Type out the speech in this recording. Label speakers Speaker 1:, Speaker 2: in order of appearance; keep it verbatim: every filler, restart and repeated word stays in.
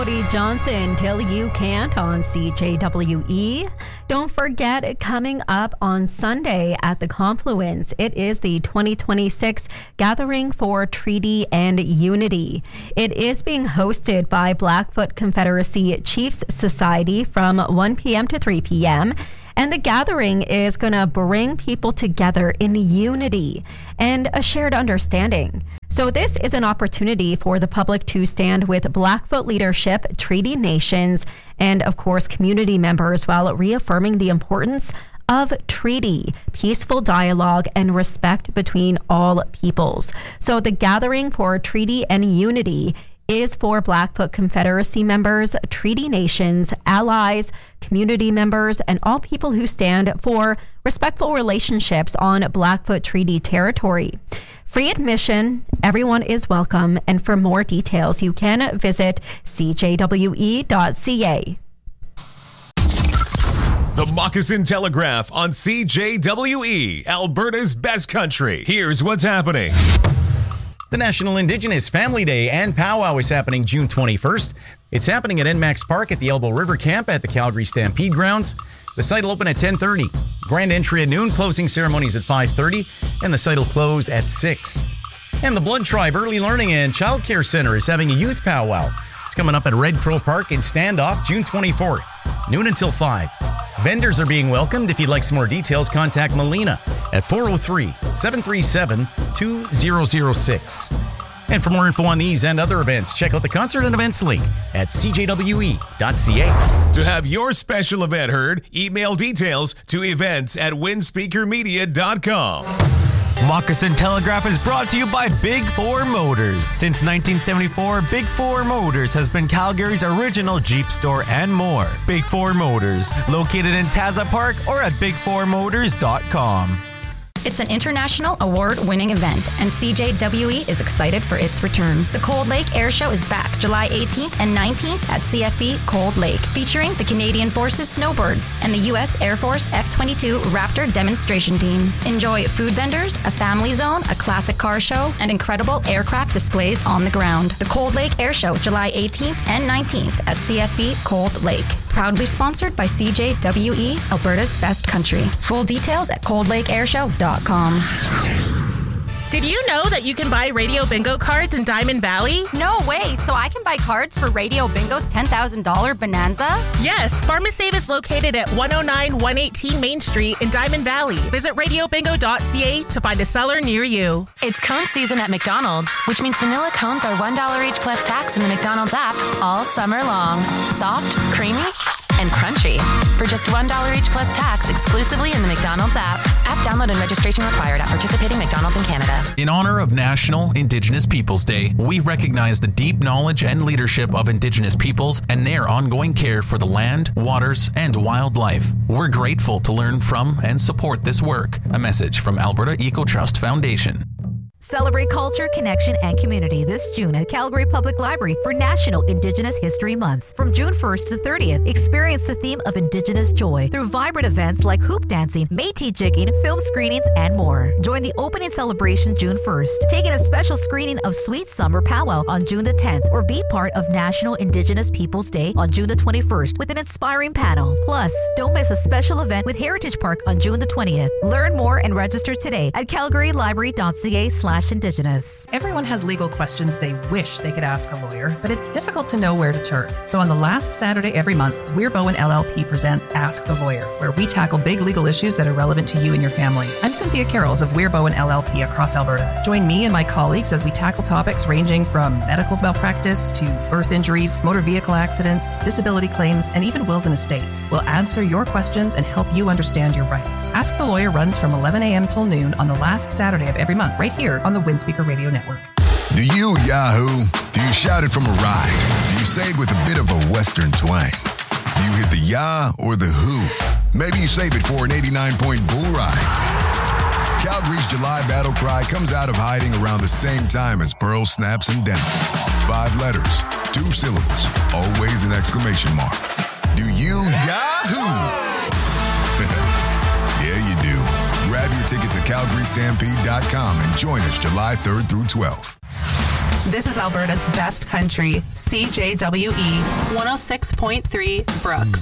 Speaker 1: Cody Johnson, Till You Can't on C J W E. Don't forget, coming up on Sunday at the Confluence, it is the twenty twenty-six Gathering for Treaty and Unity. It is being hosted by Blackfoot Confederacy Chiefs Society from one p.m. to three p.m., and the gathering is going to bring people together in unity and a shared understanding. So this is an opportunity for the public to stand with Blackfoot leadership, treaty nations, and of course community members while reaffirming the importance of treaty, peaceful dialogue, and respect between all peoples. So the Gathering for Treaty and Unity is for Blackfoot Confederacy members, treaty nations, allies, community members, and all people who stand for respectful relationships on Blackfoot Treaty territory. Free admission, everyone is welcome, and for more details, you can visit c j w e dot c a.
Speaker 2: The Moccasin Telegraph on C J W E, Alberta's best country. Here's what's happening.
Speaker 3: The National Indigenous Family Day and Powwow is happening June twenty-first. It's happening at N MAX Park at the Elbow River Camp at the Calgary Stampede Grounds. The site will open at ten thirty. Grand entry at noon, closing ceremonies at five thirty, and the site will close at six. And the Blood Tribe Early Learning and Childcare Center is having a youth powwow. It's coming up at Red Crow Park in Standoff June twenty-fourth, noon until five. Vendors are being welcomed. If you'd like some more details, contact Melina at four oh three, seven three seven, two zero zero six. And for more info on these and other events, check out the concert and events link at c j w e dot c a.
Speaker 2: To have your special event heard, email details to events at winspeaker media dot com.
Speaker 4: Moccasin Telegraph is brought to you by Big Four Motors. Since nineteen seventy-four, Big Four Motors has been Calgary's original Jeep store and more. Big Four Motors, located in Taza Park or at big four motors dot com.
Speaker 5: It's an international award-winning event, and C J W E is excited for its return. The Cold Lake Air Show is back July eighteenth and nineteenth at C F B Cold Lake, featuring the Canadian Forces Snowbirds and the U S Air Force F twenty-two Raptor demonstration team. Enjoy food vendors, a family zone, a classic car show, and incredible aircraft displays on the ground. The Cold Lake Air Show, July eighteenth and nineteenth at C F B Cold Lake. Proudly sponsored by C J W E, Alberta's best country. Full details at cold lake air show dot com.
Speaker 6: Did you know that you can buy Radio Bingo cards in Diamond Valley?
Speaker 7: No way, so I can buy cards for Radio Bingo's ten thousand dollars Bonanza?
Speaker 6: Yes, Pharmasave is located at one oh nine one eighteen Main Street in Diamond Valley. Visit radio bingo dot c a to find a seller near you.
Speaker 8: It's cone season at McDonald's, which means vanilla cones are one dollar each plus tax in the McDonald's app all summer long. Soft, creamy, and crunchy. For just one dollar each plus tax exclusively in the McDonald's app. App download and registration required at participating McDonald's in Canada.
Speaker 9: In honor of National Indigenous Peoples Day, we recognize the deep knowledge and leadership of Indigenous peoples and their ongoing care for the land, waters, and wildlife. We're grateful to learn from and support this work. A message from Alberta Eco Trust Foundation.
Speaker 10: Celebrate culture, connection, and community this June at Calgary Public Library for National Indigenous History Month. From June first to thirtieth, experience the theme of Indigenous joy through vibrant events like hoop dancing, Métis jigging, film screenings, and more. Join the opening celebration June first. Take in a special screening of Sweet Summer Powwow on June the tenth, or be part of National Indigenous Peoples Day on June the twenty-first with an inspiring panel. Plus, don't miss a special event with Heritage Park on June the twentieth. Learn more and register today at calgary library dot c a slash Indigenous.
Speaker 11: Everyone has legal questions they wish they could ask a lawyer, but it's difficult to know where to turn. So on the last Saturday every month, Weir Bowen L L P presents Ask the Lawyer, where we tackle big legal issues that are relevant to you and your family. I'm Cynthia Carrolls of Weir Bowen L L P across Alberta. Join me and my colleagues as we tackle topics ranging from medical malpractice to birth injuries, motor vehicle accidents, disability claims, and even wills and estates. We'll answer your questions and help you understand your rights. Ask the Lawyer runs from eleven a.m. till noon on the last Saturday of every month, right here on the Windspeaker Radio Network.
Speaker 12: Do you Yahoo? Do you shout it from a ride? Do you say it with a bit of a Western twang? Do you hit the Yah or the Who? Maybe you save it for an eighty-nine point bull ride. Calgary's July battle cry comes out of hiding around the same time as Pearl Snaps and Denver. Five letters, two syllables, always an exclamation mark. Do you Yahoo? Yeah, you do. Grab your tickets at calgary stampede dot com and join us July third through twelfth.
Speaker 13: This is Alberta's best country, C J W E one oh six point three Brooks.